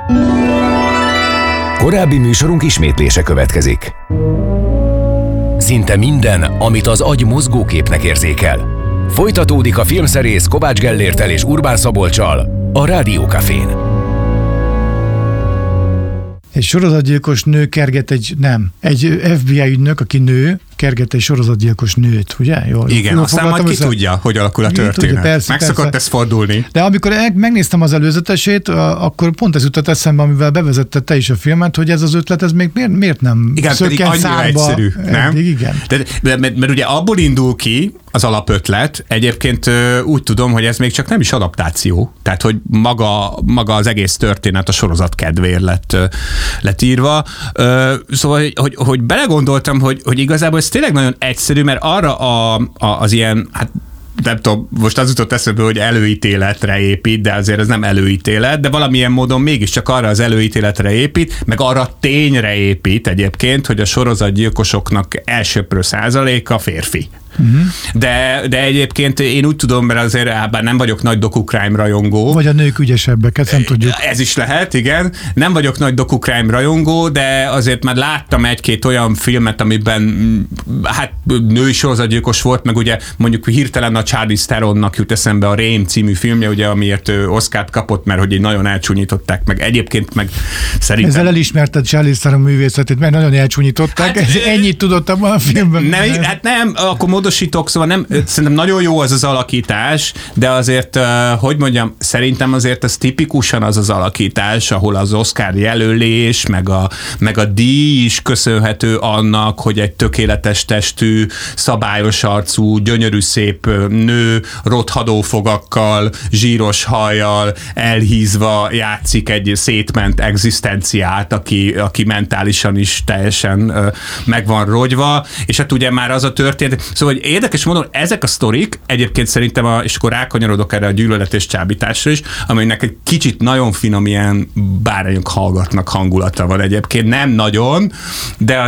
Korábbi műsorunk ismétlése következik. Szinte minden, amit az agy mozgóképnek érzékel. Folytatódik a filmszerész Kovács Gellérttel és Urbán Szabolccsal a Rádió Cafén. Egy sorozatgyilkos nő kerget egy FBI ügynök, aki nő, kerget egy sorozatgyilkos nőt, ugye? Igen, aztán majd ki tudja, hogy alakul a történet. Meg szokott ez fordulni. De amikor megnéztem az előzetesét, akkor pont ez jutott eszembe, amivel bevezette te is a filmet, hogy ez az ötlet, ez még miért nem szökken szárba? Egyszerű, nem? Igen. Mert ugye abból indul ki az alapötlet, egyébként úgy tudom, hogy ez még csak nem is adaptáció, tehát hogy maga az egész történet a sorozat kedvéért lett írva. Szóval, hogy belegondoltam, hogy igazából ez tényleg nagyon egyszerű, mert arra az ilyen, hát nem tudom, most az jutott eszembe, hogy előítéletre épít, de azért ez nem előítélet, de valamilyen módon mégiscsak arra az előítéletre épít, meg arra tényre épít egyébként, hogy a sorozatgyilkosoknak elsöprő százaléka férfi. Uh-huh. De egyébként én úgy tudom, mert azért bár nem vagyok nagy docu-crime rajongó. Vagy a nők ügyesebbek, ezt nem tudjuk. Ez is lehet, igen. Nem vagyok nagy docu-crime rajongó, de azért már láttam egy-két olyan filmet, amiben hát női sorozatgyilkos volt, meg ugye mondjuk hirtelen a Charlize Theronnak jut eszembe a Rém című filmje, ugye, amiért Oscart kapott, mert hogy nagyon elcsúnyították, meg egyébként meg szerintem... Ezzel elismerted Charlize Theron művészetét, mert nagyon elcsúnyították. Hát, ennyit tudott abban a filmben. Nem, akkor módosítok, szóval nem, szerintem nagyon jó az alakítás, de azért, hogy mondjam, szerintem azért ez tipikusan az alakítás, ahol az Oscar jelölés, meg a díj is köszönhető annak, hogy egy tökéletes testű, szabályos arcú, gyönyörű szép nő, rothadó fogakkal, zsíros hajjal, elhízva játszik egy szétment egzisztenciát, aki mentálisan is teljesen meg van rogyva, és hát ugye már az a történet, szóval hogy érdekes módon ezek a sztorik, egyébként szerintem, és akkor rákanyarodok erre a gyűlölet és csábításra is, aminek egy kicsit nagyon finom ilyen bárányok hallgatnak hangulata van egyébként, nem nagyon, de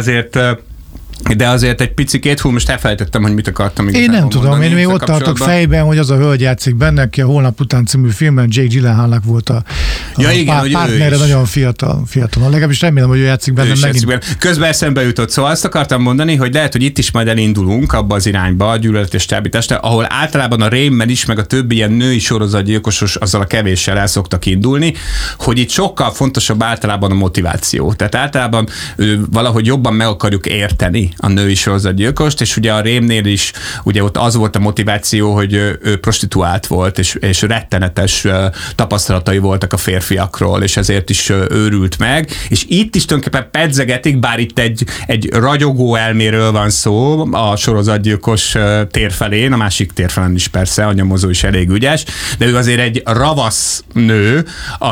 azért egy picikét, most elfelejtettem, hogy mit akartam. Én nem tudom, én még ott tartok fejben, hogy az a hölgy játszik benne, aki a Holnap után című filmben Jake Gyllenhaalnak volt a partnere, nagyon fiatal. Legalábbis remélem, hogy ő játszik benne megint. Közben eszembe jutott, szóval azt akartam mondani, hogy lehet, hogy itt is majd elindulunk abba az irányba, a gyűlölet és csábításra, ahol általában a Rémmel is, meg a többi ilyen női sorozatgyilkosos azzal a kevéssel el szoktak indulni, hogy itt sokkal fontosabb általában a motiváció. Tehát általában valahogy jobban meg akarjuk érteni a női sorozatgyilkost, és ugye a Rémnél is ugye ott az volt a motiváció, hogy ő prostituált volt, és rettenetes tapasztalatai voltak a férfiakról, és ezért is őrült meg, és itt is tulajdonképpen pedzegetik, bár itt egy ragyogó elméről van szó a sorozatgyilkos tér felén, a másik tér felén is persze, a nyomozó is elég ügyes, de ő azért egy ravasz nő,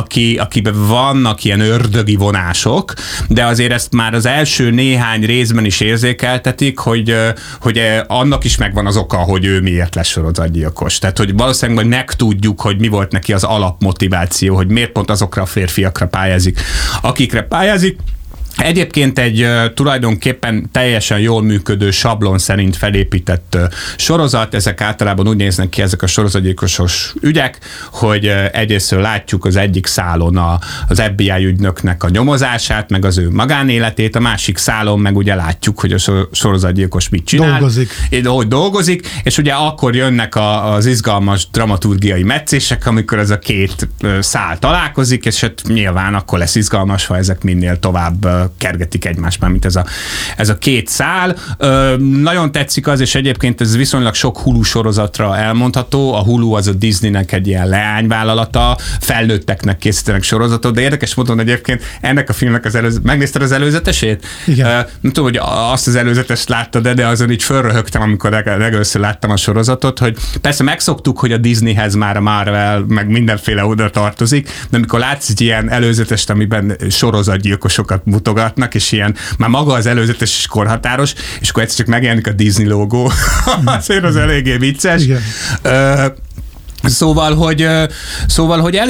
akiben vannak ilyen ördögi vonások, de azért ezt már az első néhány részben is érzékeltetik, hogy annak is megvan az oka, hogy ő miért lesz sorozatgyilkos. Tehát, hogy valószínűleg majd megtudjuk, hogy mi volt neki az alapmotiváció, hogy miért pont azokra a férfiakra pályázik, akikre pályázik. Egyébként egy tulajdonképpen teljesen jól működő sablon szerint felépített sorozat, ezek általában úgy néznek ki, ezek a sorozatgyilkosos ügyek, hogy egyrésztről látjuk az egyik szálon az FBI ügynöknek a nyomozását, meg az ő magánéletét, a másik szálon meg ugye látjuk, hogy a sorozatgyilkos mit csinál. Dolgozik, és ugye akkor jönnek az izgalmas dramaturgiai meccések, amikor ez a két szál találkozik, és hát nyilván akkor lesz izgalmas, ha ezek minél tovább kergetik egymást már, mint ez a két szál. Nagyon tetszik az, és egyébként ez viszonylag sok Hulu sorozatra elmondható. A Hulu az a Disneynek egy ilyen leányvállalata, felnőtteknek készítenek sorozatot, de érdekes módon egyébként ennek a filmnek megnézted az előzetesét? Igen. Nem tudom, hogy azt az előzetest láttad, de azon így fölröhögtem, amikor legelőször láttam a sorozatot, hogy persze megszoktuk, hogy a Disneyhez már a Marvel, meg mindenféle oda tartozik, de amikor látsz egy ilyen előzetest, amiben sorozatgyilkosokat mutogatnak, és ilyen, már maga az előzetes is korhatáros, és akkor egyszer csak megjelenik a Disney logó. Azért az eléggé vicces. Szóval, hogy eléggé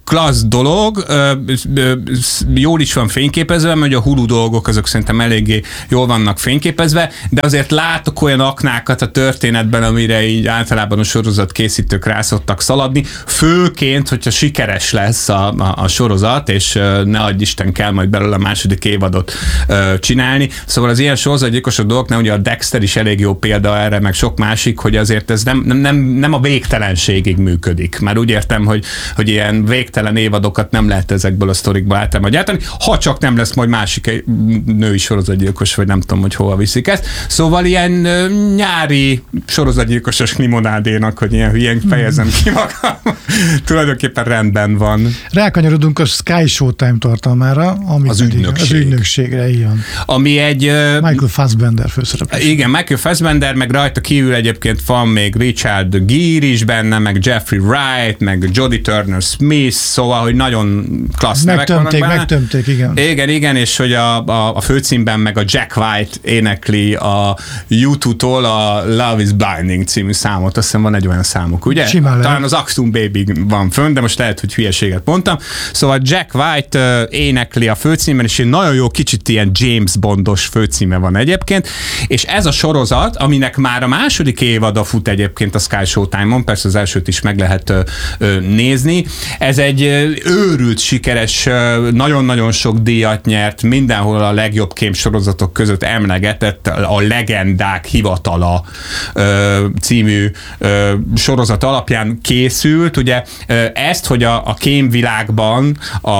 klassz dolog, jól is van fényképezve, mert a Hulu dolgok azok szerintem eléggé jól vannak fényképezve, de azért látok olyan aknákat a történetben, amire így általában a sorozat készítők rá szoktak szaladni, főként, hogyha sikeres lesz a sorozat, és ne adj Isten kell majd belőle a második évadot csinálni. Szóval az ilyen sorozatgyilkosok dolgoknál, ugye a Dexter is elég jó példa erre, meg sok másik, hogy azért ez nem a végtelenségig működik. Már úgy értem, hogy ilyen végtelen évadokat nem lehet ezekből a sztorikból általában gyártani, ha csak nem lesz majd másik női sorozatgyilkos, vagy nem tudom, hogy hova viszik ezt. Szóval ilyen nyári sorozatgyilkosos limonádénak, hogy ilyen hülyén fejezem ki magam, tulajdonképpen rendben van. Rákanyarodunk a Sky Showtime tartalmára, ami az ügynökségre, ilyen. Ami egy... Michael Fassbender főszereplés. Igen, Michael Fassbender, meg rajta kívül egyébként van még Richard Gere is benne, meg Jeffrey Wright, meg Jodie Turner-Smith, szóval, hogy nagyon klassz nevek vannak benne. Megtömték, igen. Igen, és hogy a főcímben meg a Jack White énekli a U2-tól a Love is Blinding című számot, azt hiszem van egy olyan számuk, ugye? Simán talán az Axum Baby van fönn, de most lehet, hogy hülyeséget mondtam. Szóval Jack White énekli a főcímben, és egy nagyon jó kicsit ilyen James Bondos főcíme van egyébként, és ez a sorozat, aminek már a második évada fut egyébként a Sky Showtime-on, persze az elsőt is meg lehet nézni. Ez egy őrült sikeres, nagyon-nagyon sok díjat nyert, mindenhol a legjobb kémsorozatok között emlegetett a Legendák Hivatala című sorozat alapján készült. Ugye ezt, hogy a kémvilágban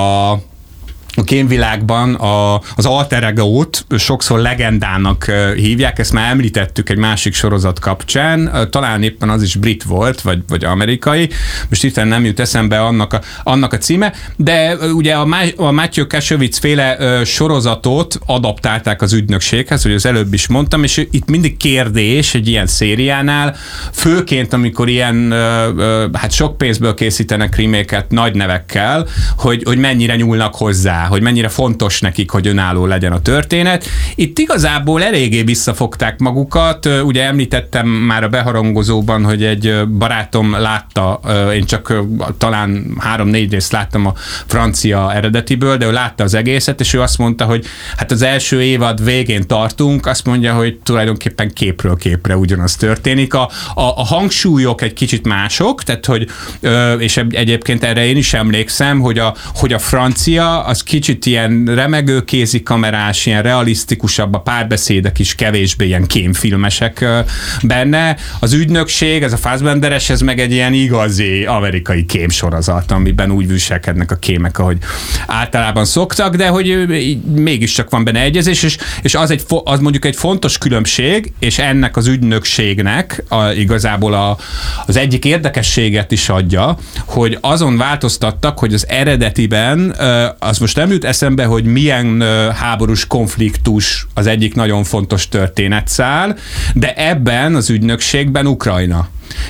az alter egót sokszor legendának hívják, ezt már említettük egy másik sorozat kapcsán, talán éppen az is brit volt, vagy amerikai, most itt nem jut eszembe annak a címe, de ugye a Matthew Kassovitz féle sorozatot adaptálták az ügynökséghez, hogy az előbb is mondtam, és itt mindig kérdés egy ilyen szériánál, főként amikor ilyen hát sok pénzből készítenek reméket nagy nevekkel, hogy mennyire nyúlnak hozzá, hogy mennyire fontos nekik, hogy önálló legyen a történet. Itt igazából eléggé visszafogták magukat. Ugye említettem már a beharangozóban, hogy egy barátom látta, én csak talán 3-4 részt láttam a francia eredetiből, de ő látta az egészet, és ő azt mondta, hogy hát az első évad végén tartunk, azt mondja, hogy tulajdonképpen képről képre ugyanaz történik. A hangsúlyok egy kicsit mások, tehát hogy, és egyébként erre én is emlékszem, hogy a francia az kicsit ilyen remegő kézikamerás, ilyen realisztikusabb, a párbeszédek is kevésbé ilyen kémfilmesek benne. Az ügynökség, ez a Fassbenderes, ez meg egy ilyen igazi amerikai kémsorozat, amiben úgy viselkednek a kémek, ahogy általában szoktak, de hogy mégiscsak van benne egyezés, és az mondjuk egy fontos különbség, és ennek az ügynökségnek igazából az egyik érdekességet is adja, hogy azon változtattak, hogy az eredetiben, az most nem jut eszembe, hogy milyen háborús konfliktus az egyik nagyon fontos történetszál, de ebben az ügynökségben Ukrajna.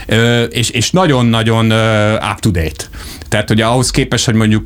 És nagyon-nagyon up-to-date. Tehát, hogy ahhoz képest, hogy mondjuk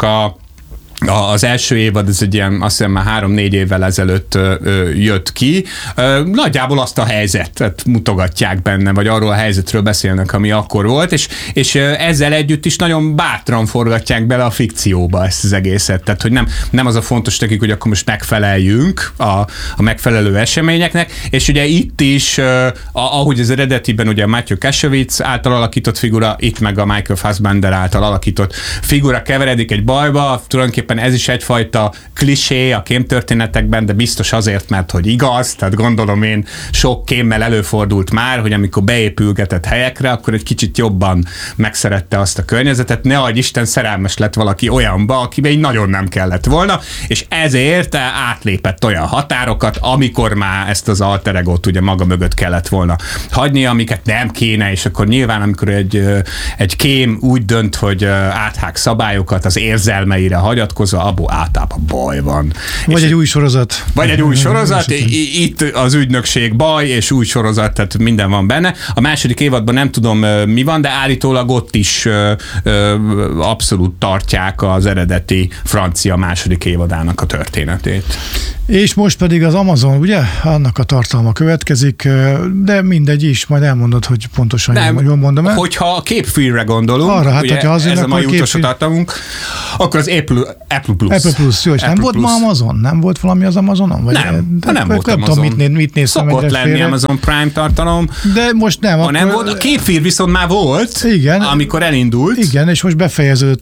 az első évad, ez egy ilyen, azt hiszem már 3-4 évvel ezelőtt jött ki. Nagyjából azt a helyzetet mutogatják benne, vagy arról a helyzetről beszélnek, ami akkor volt, és ezzel együtt is nagyon bátran forgatják bele a fikcióba ezt az egészet. Tehát, hogy nem az a fontos nekik, hogy akkor most megfeleljünk a megfelelő eseményeknek, és ugye itt is, ahogy az eredetiben ugye a Matthew Kassovitz által alakított figura, itt meg a Michael Fassbender által alakított figura keveredik egy bajba, tulajdonképpen ez is egyfajta klisé a kémtörténetekben, de biztos azért, mert hogy igaz, tehát gondolom én sok kémmel előfordult már, hogy amikor beépülgetett helyekre, akkor egy kicsit jobban megszerette azt a környezetet, ne adj Isten, szerelmes lett valaki olyanba, akibe így nagyon nem kellett volna, és ezért átlépett olyan határokat, amikor már ezt az alter egót ugye maga mögött kellett volna hagyni, amiket nem kéne, és akkor nyilván, amikor egy kém úgy dönt, hogy áthág szabályokat, az érzelmeire hagyatkozik, hozva, abból általában baj van. Vagy egy új sorozat. Vagy egy új sorozat, itt az ügynökség baj, és új sorozat, tehát minden van benne. A második évadban nem tudom mi van, de állítólag ott is abszolút tartják az eredeti francia második évadának a történetét. És most pedig az Amazon, ugye? Annak a tartalma következik, de mindegy is, majd elmondod, hogy pontosan jól mondom el. Hogyha a képfilmre gondolunk, arra, hát, ugye ez a mai utolsó tartalmunk, akkor az Apple Plus. Apple Plus, jó, és nem volt ma Amazon? Nem volt valami az Amazonon? Vagy nem volt Amazon. Mit néztem szokott lenni Amazon Prime tartalom. De most nem. Ha nem volt, a képfilm viszont már volt, igen, amikor elindult. Igen, és most befejeződött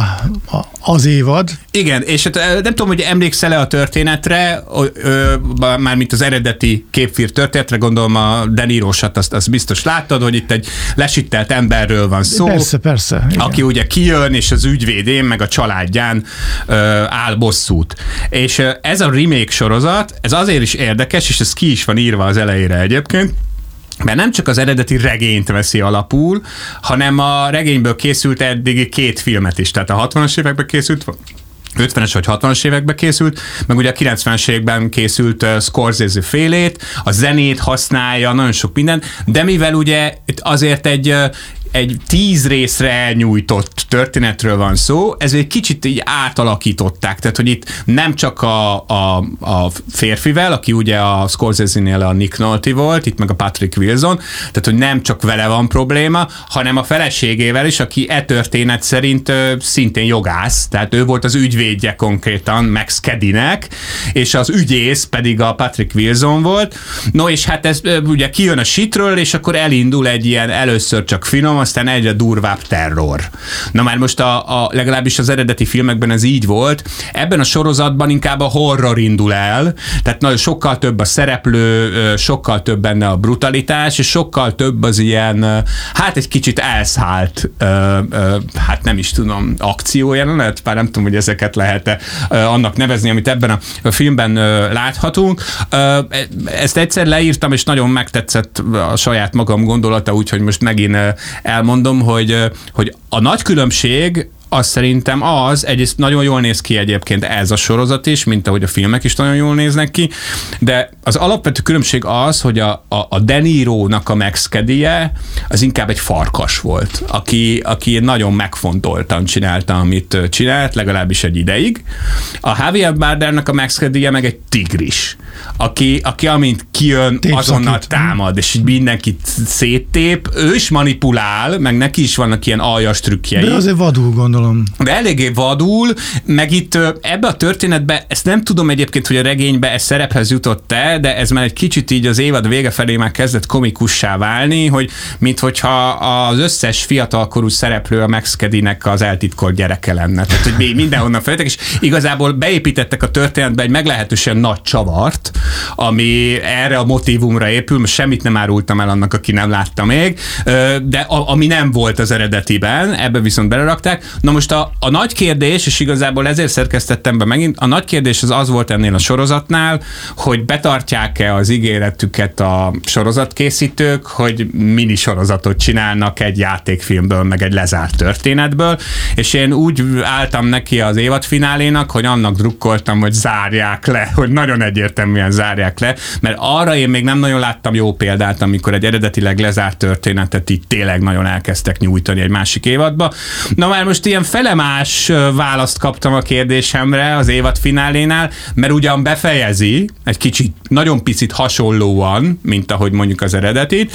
az évad. Igen, és nem tudom, hogy emlékszel-e a történetre, mármint az eredeti képfilm történetre, gondolom a De Niro-sat, azt biztos láttad, hogy itt egy lesittelt emberről van szó. Persze. Igen. Aki ugye kijön, és az ügyvédén, meg a családján áll bosszút. És ez a remake sorozat, ez azért is érdekes, és ez ki is van írva az elejére egyébként, mert nem csak az eredeti regényt veszi alapul, hanem a regényből készült eddigi 2 filmet is. Tehát a 60-as években készült, 50-es vagy 60-as években készült, meg ugye a 90-es években készült Scorsese félét, a zenét használja, nagyon sok minden, de mivel ugye azért egy 10 részre elnyújtott történetről van szó, ez egy kicsit így átalakították, tehát hogy itt nem csak a férfivel, aki ugye a Scorsese-nél a Nick Nolte volt, itt meg a Patrick Wilson, tehát hogy nem csak vele van probléma, hanem a feleségével is, aki történet szerint szintén jogász, tehát ő volt az ügyvédje konkrétan Max Caddynek, és az ügyész pedig a Patrick Wilson volt. No, és hát ez ugye kijön a shitről, és akkor elindul egy ilyen először csak finom, aztán egyre durvább terror. Na már most legalábbis az eredeti filmekben ez így volt. Ebben a sorozatban inkább a horror indul el, tehát nagyon sokkal több a szereplő, sokkal több benne a brutalitás, és sokkal több az ilyen, hát egy kicsit elszállt, hát nem is tudom, akciójelenet, bár nem tudom, hogy ezeket lehet annak nevezni, amit ebben a filmben láthatunk. Ezt egyszer leírtam, és nagyon megtetszett a saját magam gondolata, úgyhogy most megint elmondom, hogy a nagy különbség az szerintem egyrészt nagyon jól néz ki egyébként ez a sorozat is, mint ahogy a filmek is nagyon jól néznek ki, de az alapvető különbség az, hogy a De Niro-nak a Max Caddy-je az inkább egy farkas volt, aki nagyon megfontoltan csinálta, amit csinált, legalábbis egy ideig. A Javier Bardemnek a Max Caddy-je meg egy tigris, aki amint kijön, azonnal támad, és mindenkit széttép, ő is manipulál, meg neki is vannak ilyen aljas trükkjei. De azért vadul gondolom. De eléggé vadul, meg itt ebbe a történetbe, ezt nem tudom egyébként, hogy a regénybe ez szerephez jutott-e, de ez már egy kicsit így az évad vége felé már kezdett komikussá válni, hogy minthogyha az összes fiatalkorú szereplő a Max Caddynek az eltitkolt gyereke lenne. Tehát, hogy mindenhonnan feljöttek, és igazából beépítettek a történetbe egy meglehetősen nagy csavart, ami erre a motívumra épül, most semmit nem árultam el annak, aki nem látta még, de ami nem volt az eredetiben, ebbe viszont belerakták. Na most a nagy kérdés, és igazából ezért szerkesztettem be megint, a nagy kérdés az volt ennél a sorozatnál, hogy betartják-e az ígéretüket a sorozatkészítők, hogy mini sorozatot csinálnak egy játékfilmből, meg egy lezárt történetből, és én úgy álltam neki az évadfinálénak, hogy annak drukkoltam, hogy zárják le, hogy nagyon egyértelműen zárják le, mert arra én még nem nagyon láttam jó példát, amikor egy eredetileg lezárt történetet itt tényleg nagyon elkezdtek nyújtani egy másik évadba. Na már most ilyen felemás választ kaptam a kérdésemre az évad finálénál, mert ugyan befejezi, egy kicsit, nagyon picit hasonlóan, mint ahogy mondjuk az eredetit,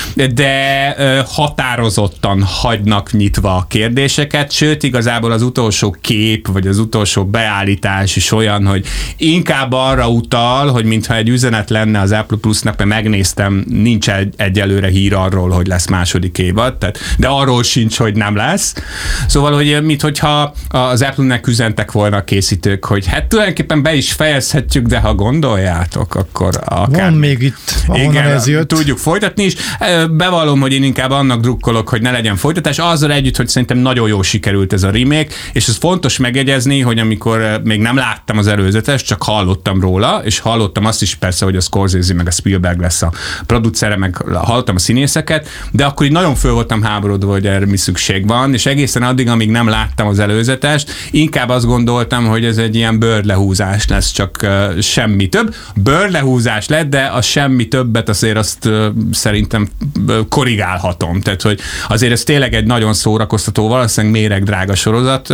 de határozottan hagynak nyitva a kérdéseket, sőt igazából az utolsó kép, vagy az utolsó beállítás is olyan, hogy inkább arra utal, hogy mintha egy üzenet lenne az Apple Plusnak, mert megnéztem, nincs egyelőre hír arról, hogy lesz második évad, de arról sincs, hogy nem lesz. Szóval, hogy minthogyha az Apple-nek üzentek volna a készítők, hogy hát tulajdonképpen be is fejezhetjük, de ha gondoljátok, akkor akár... Van még itt, igen, ez jött. Tudjuk folytatni is. Bevallom, hogy én inkább annak drukkolok, hogy ne legyen folytatás, azzal együtt, hogy szerintem nagyon jól sikerült ez a remake, és ez fontos megjegyezni, hogy amikor még nem láttam az előzetes, csak hallottam róla, és hallottam azt is persze, hogy a Scorsese meg a Spielberg lesz a producere, meg hallottam a színészeket, de akkor így nagyon föl voltam háborodva, hogy erre mi szükség van, és egészen addig, amíg nem láttam az előzetest, inkább azt gondoltam, hogy ez egy ilyen bőrlehúzás lesz, csak semmi több. Bőrlehúzás lett, de a semmi többet azért azt szerintem korrigálhatom. Tehát, hogy azért ez tényleg egy nagyon szórakoztató, valószínűleg méregdrága sorozat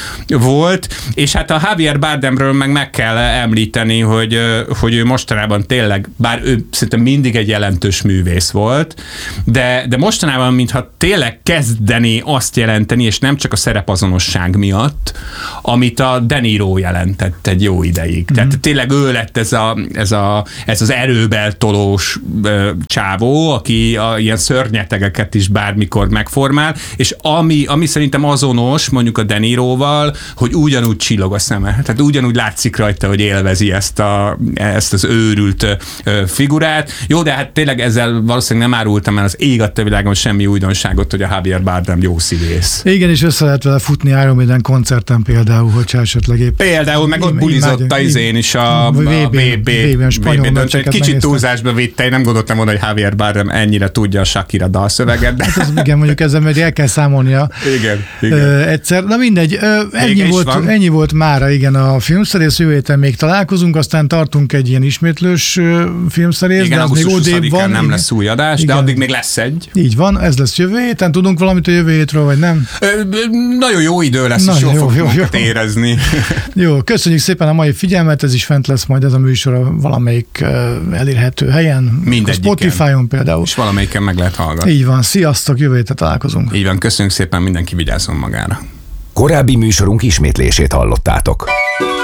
volt, és hát a Javier Bardemről meg kell említeni, hogy ő mostanában tényleg, bár ő szerintem mindig egy jelentős művész volt, de mostanában mintha tényleg kezdeni azt jelenteni, és nem csak a szerepazonosság miatt, amit a De Niro jelentett egy jó ideig. Tehát tényleg ő lett ez az erőbeltolós csávó, aki ilyen szörnyetegeket is bármikor megformál, és ami szerintem azonos mondjuk a De Niroval, hogy ugyanúgy csillog a szeme. Tehát ugyanúgy látszik rajta, hogy élvezi ezt az őrült figurát. Jó, de hát tényleg ezzel valószínűleg nem árultam el az ég adta világon semmi újdonságot, hogy a Javier Bardem jó színész. Igen, és össze lehet vele futni Iron Maiden koncerten például, hogyha esetleg épp... Például, meg ott bulizott az én is a VB-ben spanyol meccseket kicsit túlzásba vitte, én nem gondoltam volna, hogy Javier Bardem ennyire tudja a Shakira dalszöveget. De... Hát igen, mondjuk ezzel meg el kell számolnia egyszer. Na mindegy, ennyi volt mára, igen, a filmszerész, jövő héten még találkozunk, aztán tartunk egy ilyen ismétlős filmszerész, igen, de az még odébb van. Nem lesz új adás, igen. De addig még lesz egy. Így van, ez lesz jövő héten. Tudunk valamit a jövő hétről, vagy nem? Nagyon jó idő lesz, és jól fogjuk érezni. Jó, köszönjük szépen a mai figyelmet, ez is fent lesz majd ez a műsor valamelyik elérhető helyen. Mindegyiken. Spotify-on például. És valamelyiken meg lehet hallgatni. Így van, sziasztok, jövő héten találkozunk. Így van, köszönjük szépen, mindenki vigyázzon magára. Korábbi műsorunk ismétlését hallottátok.